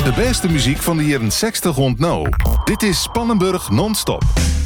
De beste muziek van de jaren 60 ontnou. Dit is Spannenburg non-stop.